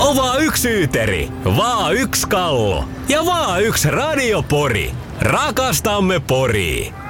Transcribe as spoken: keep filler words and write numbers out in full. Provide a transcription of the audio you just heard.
vaan yksi Yyteri, vaan yksi Kallo ja vaan yksi Radio Pori. Rakastamme Poria.